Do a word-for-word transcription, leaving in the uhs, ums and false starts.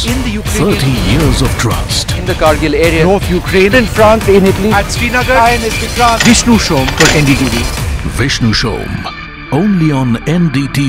in the Ukraine, thirty years of trust. in the Kargil area, North Ukraine, in France, in Italy, at Srinagar. Hi, N S Vikrant. Vishnu Shom for N D T V. Vishnu Shom, only on N D T V.